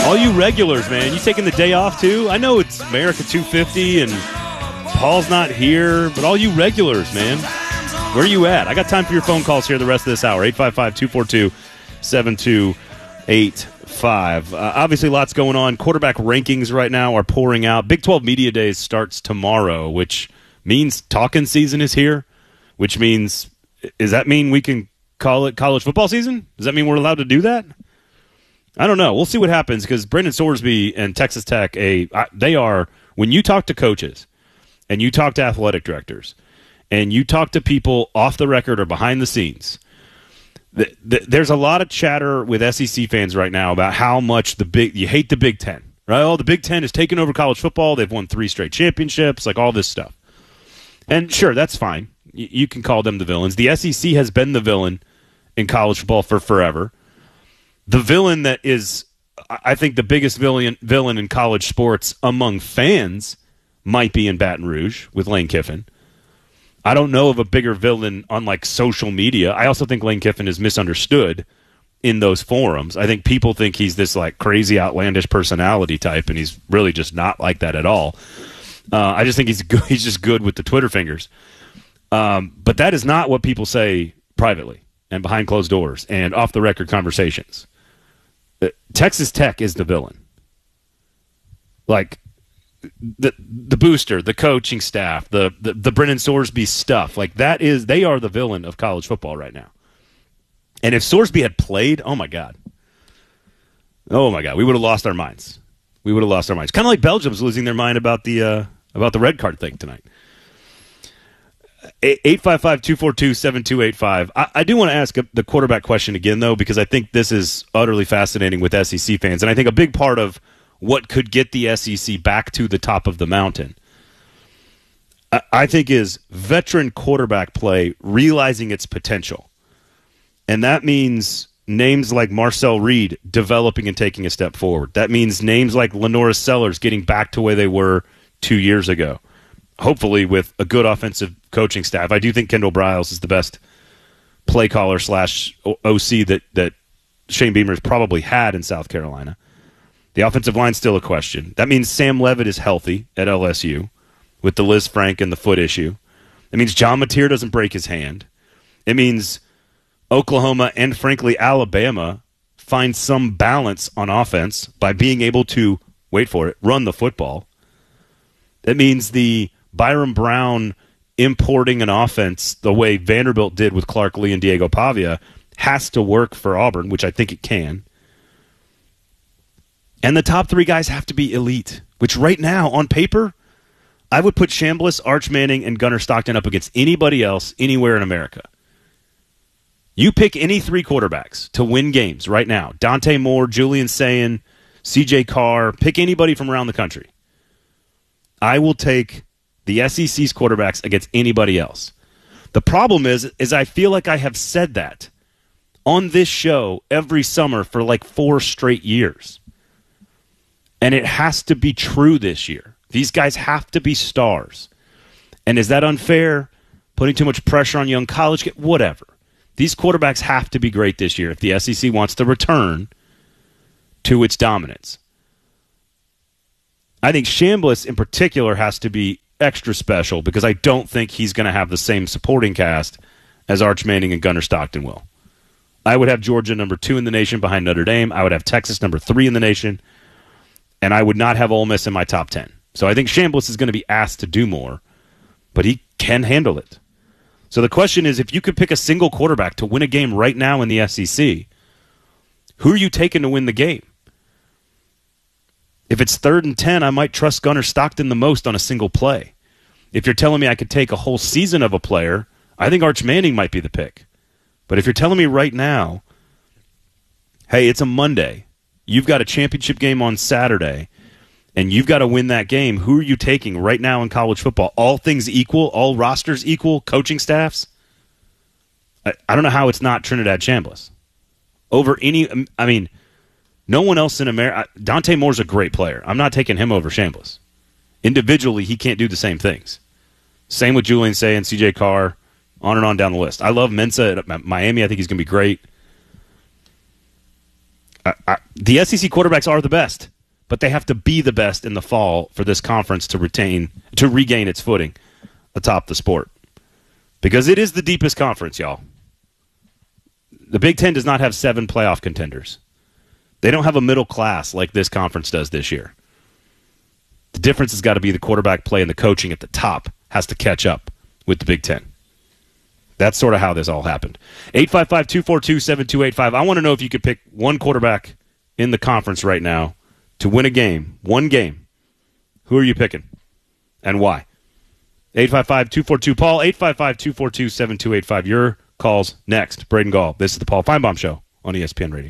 All you regulars, man, you taking the day off too? I know it's America 250 and Paul's not here, but all you regulars, man, where are you at? I got time for your phone calls here the rest of this hour. 855-242-7285. Obviously, lots going on. Quarterback rankings right now are pouring out. Big 12 Media Days starts tomorrow, which means talking season is here, which means, does that mean we can call it college football season? Does that mean we're allowed to do that? I don't know. We'll see what happens because Brendan Sorsby and Texas Tech, they are, when you talk to coaches and you talk to athletic directors and you talk to people off the record or behind the scenes, there's a lot of chatter with SEC fans right now about how much you hate the Big Ten, right? Oh, the Big Ten has taken over college football. They've won 3 straight championships, like all this stuff. And sure, that's fine. You can call them the villains. The SEC has been the villain in college football for forever. The villain that is, I think, the biggest villain in college sports among fans might be in Baton Rouge with Lane Kiffin. I don't know of a bigger villain on like social media. I also think Lane Kiffin is misunderstood in those forums. I think people think he's this like crazy, outlandish personality type, and he's really just not like that at all. I just think he's good. He's just good with the Twitter fingers. But that is not what people say privately and behind closed doors and off the record conversations. Texas Tech is the villain. Like the booster, the coaching staff, the Brendan Sorsby stuff, like they are the villain of college football right now. And if Sorsby had played, oh my God, we would have lost our minds. Kind of like Belgium's losing their mind about the red card thing tonight. 855-242-7285. I do want to ask the quarterback question again, though, because I think this is utterly fascinating with SEC fans. And I think a big part of what could get the SEC back to the top of the mountain, I think, is veteran quarterback play realizing its potential. And that means names like Marcel Reed developing and taking a step forward. That means names like Lenoris Sellers getting back to where they were 2 years ago. Hopefully with a good offensive coaching staff. I do think Kendall Briles is the best play caller / OC that Shane Beamer's probably had in South Carolina. The offensive line's still a question. That means Sam Leavitt is healthy at LSU with the Liz Frank and the foot issue. It means John Mateer doesn't break his hand. It means Oklahoma and, frankly, Alabama find some balance on offense by being able to, wait for it, run the football. It means the Byron Brown importing an offense the way Vanderbilt did with Clark Lee and Diego Pavia has to work for Auburn, which I think it can. And the top 3 guys have to be elite, which right now, on paper, I would put Chambliss, Arch Manning, and Gunnar Stockton up against anybody else anywhere in America. You pick any 3 quarterbacks to win games right now. Dante Moore, Julian Sayin, CJ Carr, pick anybody from around the country. I will take the SEC's quarterbacks against anybody else. The problem is I feel like I have said that on this show every summer for like 4 straight years. And it has to be true this year. These guys have to be stars. And is that unfair? Putting too much pressure on young college kids? Whatever. These quarterbacks have to be great this year if the SEC wants to return to its dominance. I think Chambliss in particular has to be extra special because I don't think he's going to have the same supporting cast as Arch Manning and Gunnar Stockton will. I would have Georgia number 2 in the nation behind Notre Dame. I would have Texas number 3 in the nation. And I would not have Ole Miss in my top 10. So I think Chambliss is going to be asked to do more, but he can handle it. So the question is, if you could pick a single quarterback to win a game right now in the SEC, who are you taking to win the game? If it's 3rd and 10, I might trust Gunnar Stockton the most on a single play. If you're telling me I could take a whole season of a player, I think Arch Manning might be the pick. But if you're telling me right now, hey, it's a Monday, you've got a championship game on Saturday, and you've got to win that game, who are you taking right now in college football? All things equal, all rosters equal, coaching staffs? I don't know how it's not Trinidad Chambliss. Over any, I mean, no one else in America. Dante Moore's a great player. I'm not taking him over Chambliss. Individually, he can't do the same things. Same with Julian Say and CJ Carr, on and on down the list. I love Mensa at Miami. I think he's going to be great. The SEC quarterbacks are the best, but they have to be the best in the fall for this conference to regain its footing atop the sport. Because it is the deepest conference, y'all. The Big Ten does not have 7 playoff contenders. They don't have a middle class like this conference does this year. The difference has got to be the quarterback play, and the coaching at the top has to catch up with the Big Ten. That's sort of how this all happened. 855-242-7285. I want to know if you could pick one quarterback in the conference right now to win a game, one game. Who are you picking and why? 855-242-PAUL, 855-242-7285. Your calls next. Braden Gall. This is the Paul Feinbaum Show on ESPN Radio.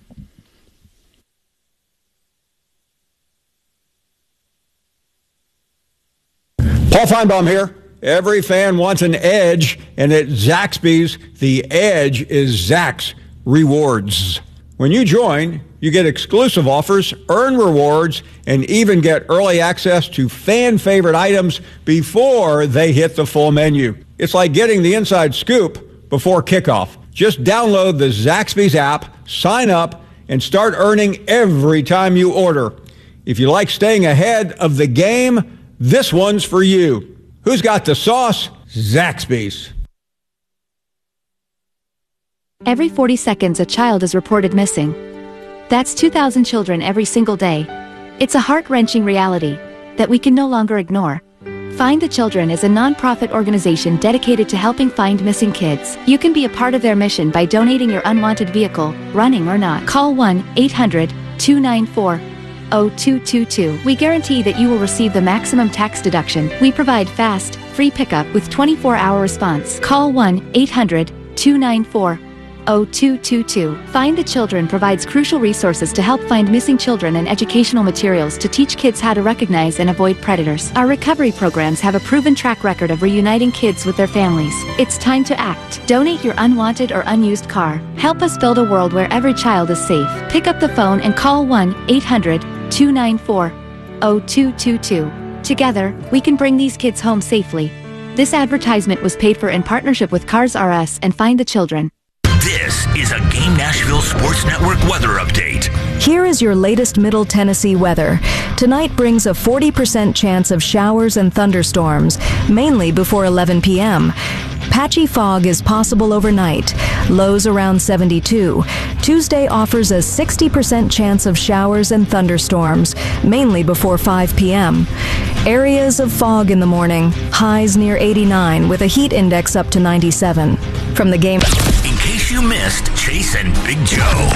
Paul Feinbaum here. Every fan wants an edge, and at Zaxby's, the edge is Zax Rewards. When you join, you get exclusive offers, earn rewards, and even get early access to fan-favorite items before they hit the full menu. It's like getting the inside scoop before kickoff. Just download the Zaxby's app, sign up, and start earning every time you order. If you like staying ahead of the game, this one's for you. Who's got the sauce? Zaxby's. Every 40 seconds, a child is reported missing. That's 2,000 children every single day. It's a heart-wrenching reality that we can no longer ignore. Find the Children is a non-profit organization dedicated to helping find missing kids. You can be a part of their mission by donating your unwanted vehicle, running or not. Call 1-800-294-0222. We guarantee that you will receive the maximum tax deduction. We provide fast, free pickup with 24-hour response. Call 1-800-294-0222. Find the Children provides crucial resources to help find missing children and educational materials to teach kids how to recognize and avoid predators. Our recovery programs have a proven track record of reuniting kids with their families. It's time to act. Donate your unwanted or unused car. Help us build a world where every child is safe. Pick up the phone and call 1-800-294-0222. Together, we can bring these kids home safely. This advertisement was paid for in partnership with Cars R Us and Find the Children. This is a Game Nashville Sports Network weather update. Here is your latest Middle Tennessee weather. Tonight brings a 40% chance of showers and thunderstorms, mainly before 11 p.m. Patchy fog is possible overnight, lows around 72. Tuesday offers a 60% chance of showers and thunderstorms, mainly before 5 p.m. Areas of fog in the morning, highs near 89 with a heat index up to 97. From the game... In case you missed Chase and Big Joe.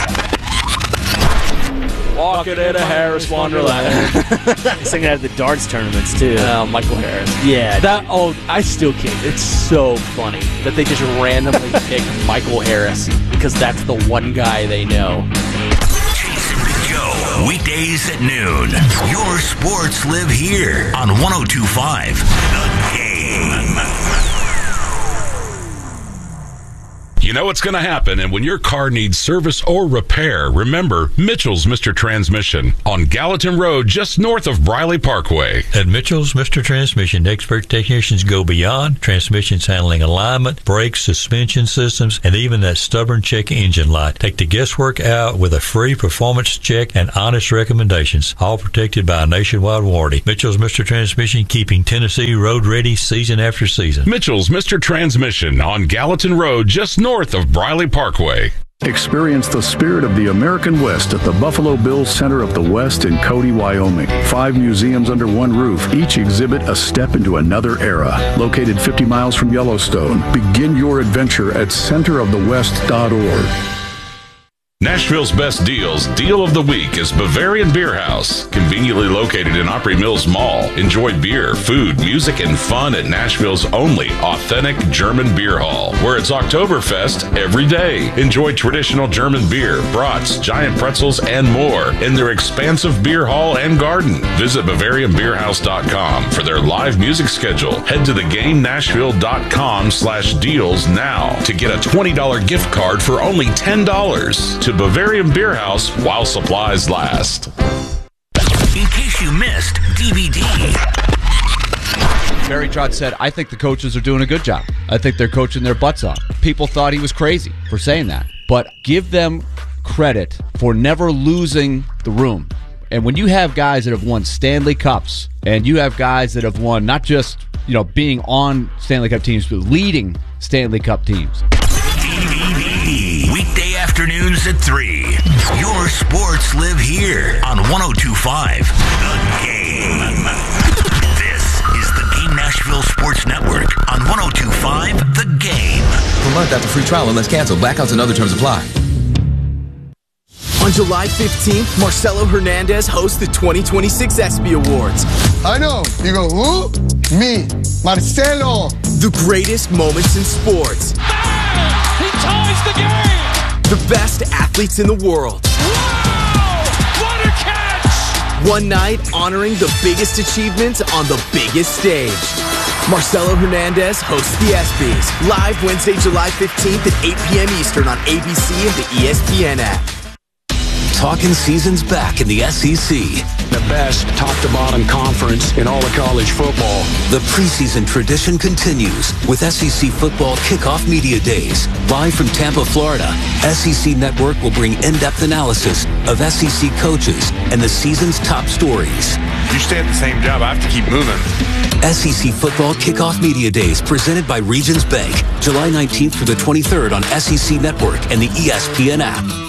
Walking in a Harris Wonderland. Singing at the darts tournaments, too. Michael Harris. Yeah. I still can't. It's so funny that they just randomly pick Michael Harris because that's the one guy they know. Chase and Big Joe, weekdays at noon. Your sports live here on 102.5 The Game. You know what's going to happen, and when your car needs service or repair, remember Mitchell's Mr. Transmission on Gallatin Road, just north of Briley Parkway. At Mitchell's Mr. Transmission, expert technicians go beyond transmissions handling alignment, brakes, suspension systems, and even that stubborn check engine light. Take the guesswork out with a free performance check and honest recommendations, all protected by a nationwide warranty. Mitchell's Mr. Transmission, keeping Tennessee road ready season after season. Mitchell's Mr. Transmission on Gallatin Road, just north of Briley Parkway. Experience the spirit of the American West at the Buffalo Bills Center of the West in Cody, Wyoming. 5 museums under one roof, each exhibit a step into another era. Located 50 miles from Yellowstone, begin your adventure at centerofthewest.org. Nashville's best deals. Deal of the week is Bavarian Beer House. Conveniently located in Opry Mills Mall. Enjoy beer, food, music, and fun at Nashville's only authentic German beer hall, where it's Oktoberfest every day. Enjoy traditional German beer, brats, giant pretzels, and more in their expansive beer hall and garden. Visit BavarianBeerHouse.com for their live music schedule. Head to theGameNashville.com/deals now to get a $20 gift card for only $10 to Bavarian Beer House while supplies last. In case you missed DVD. Barry Trotz said, I think the coaches are doing a good job. I think they're coaching their butts off. People thought he was crazy for saying that. But give them credit for never losing the room. And when you have guys that have won Stanley Cups, and you have guys that have won not just, being on Stanley Cup teams, but leading Stanley Cup teams. Weekday afternoons at 3. Your sports live here on 102.5 The Game. This is the Game Nashville Sports Network on 102.5 The Game. Per month after free trial unless canceled. Blackouts and other terms apply. On July 15th, Marcelo Hernandez hosts the 2026 ESPY Awards. I know. You go, who? Me, Marcelo. The greatest moments in sports. Bang! He ties the game! The best athletes in the world. Wow! What a catch! One night honoring the biggest achievements on the biggest stage. Marcelo Hernandez hosts the ESPYs. Live Wednesday, July 15th at 8 p.m. Eastern on ABC and the ESPN app. Talking season's back in the SEC. The best top-to-bottom conference in all of college football. The preseason tradition continues with SEC Football Kickoff Media Days. Live from Tampa, Florida, SEC Network will bring in-depth analysis of SEC coaches and the season's top stories. You stay at the same job, I have to keep moving. SEC Football Kickoff Media Days presented by Regions Bank. July 19th through the 23rd on SEC Network and the ESPN app.